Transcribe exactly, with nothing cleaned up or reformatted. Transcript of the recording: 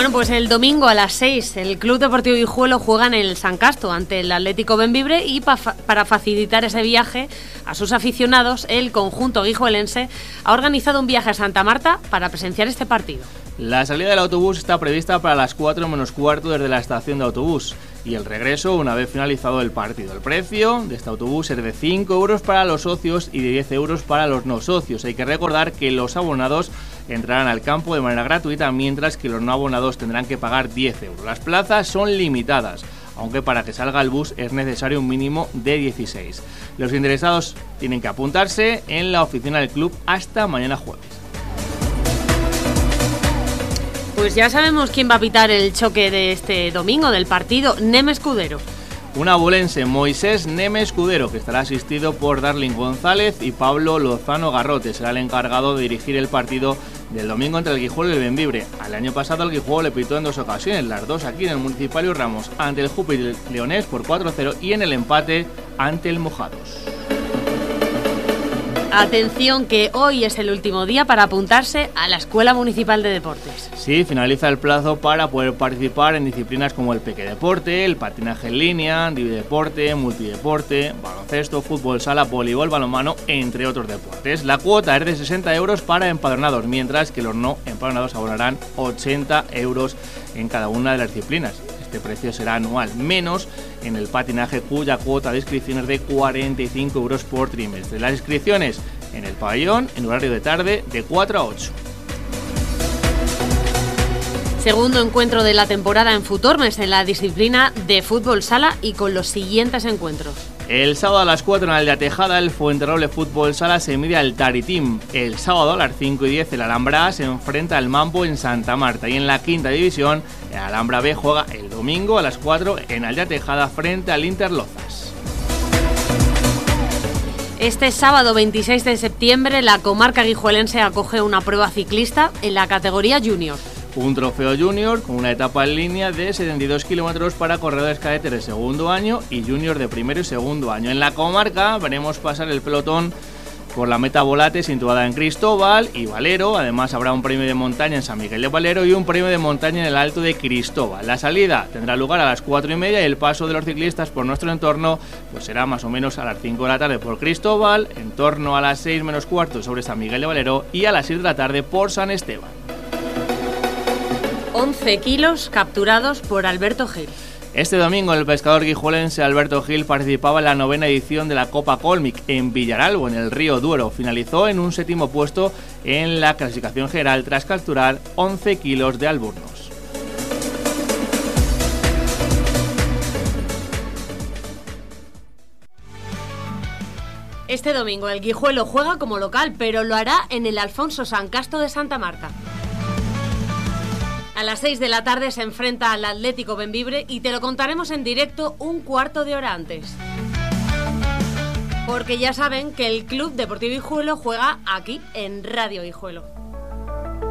Bueno, pues el domingo a las seis el Club Deportivo Guijuelo juega en el San Casto ante el Atlético Bembibre y pa fa para facilitar ese viaje a sus aficionados, el conjunto guijuelense ha organizado un viaje a Santa Marta para presenciar este partido. La salida del autobús está prevista para las cuatro menos cuarto desde la estación de autobús y el regreso una vez finalizado el partido. El precio de este autobús es de cinco euros para los socios y de diez euros para los no socios. Hay que recordar que los abonados entrarán al campo de manera gratuita, mientras que los no abonados tendrán que pagar diez euros. Las plazas son limitadas, aunque para que salga el bus es necesario un mínimo de dieciséis. Los interesados tienen que apuntarse en la oficina del club hasta mañana jueves. Pues ya sabemos quién va a pitar el choque de este domingo del partido, Neme Escudero. Un abulense, Moisés Neme Escudero, que estará asistido por Darling González y Pablo Lozano Garrote. Será el encargado de dirigir el partido del domingo entre el Guijuelo y el Bembibre. Al año pasado el Guijuelo le pitó en dos ocasiones, las dos aquí en el Municipal Ramos, ante el Júpiter Leonés por cuatro a cero y en el empate ante el Mojados. Atención, que hoy es el último día para apuntarse a la Escuela Municipal de Deportes. Sí, finaliza el plazo para poder participar en disciplinas como el pequedeporte, el patinaje en línea, divideporte, multideporte, baloncesto, fútbol sala, voleibol, balonmano, entre otros deportes. La cuota es de sesenta euros para empadronados, mientras que los no empadronados abonarán ochenta euros en cada una de las disciplinas. Este precio será anual, menos en el patinaje, cuya cuota de inscripción es de cuarenta y cinco euros por trimestre. Las inscripciones en el pabellón en horario de tarde de cuatro a ocho. Segundo encuentro de la temporada en Futormes en la disciplina de fútbol sala y con los siguientes encuentros. El sábado a las cuatro en Aldea Tejada el Fuenterroble Fútbol Sala se mide al Taritim. El sábado a las cinco y diez el Alhambra A se enfrenta al Mambo en Santa Marta. Y en la quinta división el Alhambra B juega el domingo a las cuatro en Aldea Tejada frente al Interlozas. Este sábado veintiséis de septiembre la comarca guijuelense acoge una prueba ciclista en la categoría junior. Un trofeo junior con una etapa en línea de setenta y dos kilómetros para corredores cadetes de segundo año y junior de primero y segundo año. En la comarca veremos pasar el pelotón por la meta Volate situada en Cristóbal y Valero. Además habrá un premio de montaña en San Miguel de Valero y un premio de montaña en el Alto de Cristóbal. La salida tendrá lugar a las cuatro y media y el paso de los ciclistas por nuestro entorno pues será más o menos a las cinco de la tarde por Cristóbal, en torno a las seis menos cuarto sobre San Miguel de Valero y a las seis de la tarde por San Esteban. once kilos capturados por Alberto Gil. Este domingo el pescador guijuelense Alberto Gil participaba en la novena edición de la Copa Colmic en Villaralbo, en el río Duero. Finalizó en un séptimo puesto en la clasificación general tras capturar once kilos de alburnos. Este domingo el Guijuelo juega como local, pero lo hará en el Alfonso San Casto de Santa Marta. A las seis de la tarde se enfrenta al Atlético Bembibre y te lo contaremos en directo un cuarto de hora antes. Porque ya saben que el Club Deportivo Guijuelo juega aquí en Radio Guijuelo.